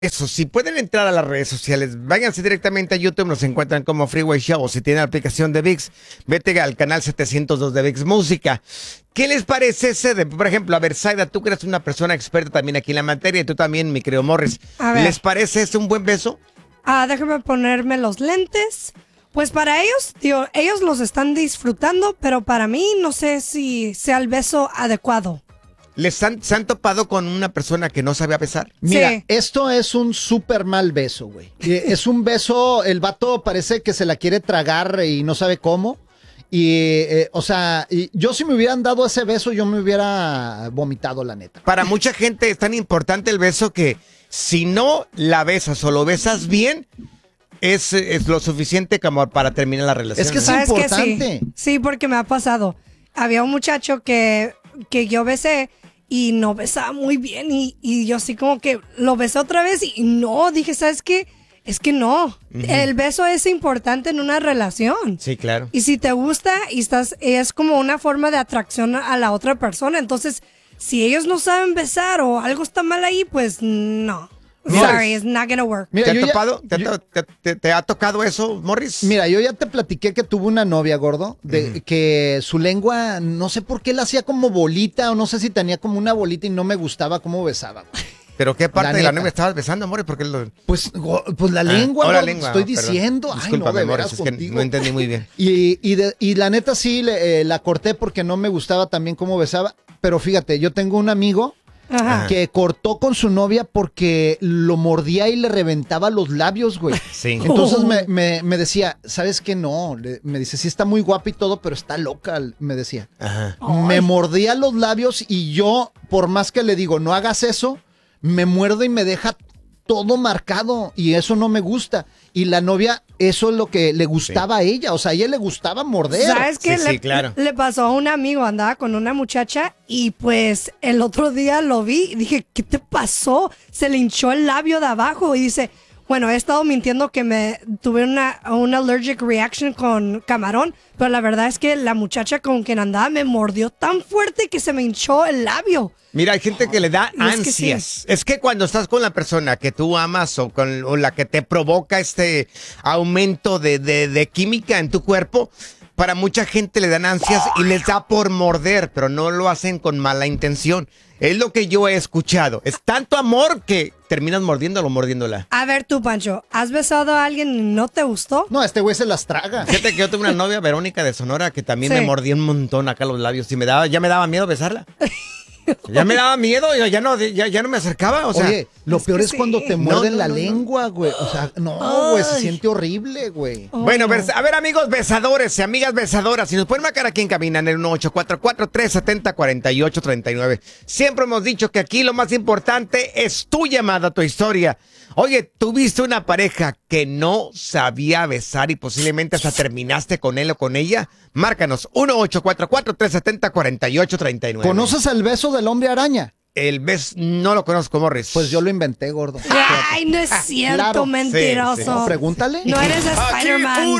Eso, si pueden entrar a las redes sociales, váyanse directamente a YouTube, nos encuentran como Freeway Show, o si tienen la aplicación de ViX, vete al canal 702 de ViX Música. ¿Qué les parece ese de, por ejemplo, a ver, Zaida, tú que eres una persona experta también aquí en la materia, y tú también, mi querido Morris, ¿les parece ese un buen beso? Déjame ponerme los lentes. Pues para ellos, tío, ellos los están disfrutando, pero para mí no sé si sea el beso adecuado. ¿Se han topado con una persona que no sabía besar? Mira, Sí. esto es un súper mal beso, güey. Es un beso, el vato parece que se la quiere tragar y no sabe cómo. O sea, yo si me hubieran dado ese beso, yo me hubiera vomitado, la neta. Para mucha gente es tan importante el beso que si no la besas o lo besas bien, es lo suficiente como para terminar la relación. Es que ¿Sabes qué? importante. Sí, porque me ha pasado. Había un muchacho que yo besé y no besaba muy bien y yo así como que lo besé otra vez y no, dije, ¿sabes qué? Es que no. El beso es importante en una relación. Sí, claro. Y si te gusta y es como una forma de atracción a la otra persona. Entonces, si ellos no saben besar o algo está mal ahí, pues no. Sorry, it's not gonna work. Mira, ¿Te ha tocado eso, Morris? Mira, yo ya te platiqué que tuve una novia, gordo, que su lengua, no sé por qué la hacía como bolita, o no sé si tenía como una bolita y no me gustaba cómo besaba. ¿Pero qué parte La de la neta. novia estabas besando, Morris? Porque Pues la lengua, la gordo, lengua, estoy perdón. diciendo. Discúlpame, Ay, no, de Morris, veras es que contigo. no entendí muy bien. Y la neta sí, la corté porque no me gustaba también cómo besaba. Pero fíjate, yo tengo un amigo Ajá. que cortó con su novia porque lo mordía y le reventaba los labios, güey. Sí. Entonces me decía, ¿sabes qué? No, me dice, sí está muy guapa y todo, pero está loca, me decía. Ajá. Me mordía los labios y yo, por más que le digo, no hagas eso, me muerdo y me deja todo marcado y eso no me gusta. Y la novia, eso es lo que le gustaba a ella, o sea, a ella le gustaba morder. ¿Sabes qué? Sí, claro. Le pasó a un amigo, andaba con una muchacha y pues el otro día lo vi y dije, ¿qué te pasó? Se le hinchó el labio de abajo y dice, bueno, he estado mintiendo que me tuve una allergic reaction con camarón, pero la verdad es que la muchacha con quien andaba me mordió tan fuerte que se me hinchó el labio. Mira, hay gente que le da Y es que ansias. sí. Es que cuando estás con la persona que tú amas o la que te provoca este aumento de química en tu cuerpo, para mucha gente le dan ansias y les da por morder, pero no lo hacen con mala intención. Es lo que yo he escuchado. Es tanto amor que terminas mordiéndolo o mordiéndola. A ver tú, Pancho, ¿has besado a alguien y no te gustó? No, este güey se las traga. Fíjate que yo tuve una novia, Verónica de Sonora, que también Sí. me mordía un montón acá los labios y ya me daba miedo besarla. Ya me daba miedo, yo ya no me acercaba, o sea. Oye, lo es peor que es cuando sí. te muerden No, la no, no. lengua, güey. O sea, no, güey, se siente horrible, güey. Bueno, a ver, amigos besadores y amigas besadoras, si nos pueden marcar aquí en cabina en el 1844-370-4839. Siempre hemos dicho que aquí lo más importante es tu llamada, tu historia. Oye, tuviste una pareja que no sabía besar y posiblemente hasta terminaste con él o con ella. Márcanos 1844-370-4839. ¿Conoces el beso del hombre araña? El beso no lo conozco, Morris. Pues yo lo inventé, gordo. Ay, no es cierto, Claro. mentiroso. Sí, sí. No, pregúntale. No eres Aquí Spider-Man.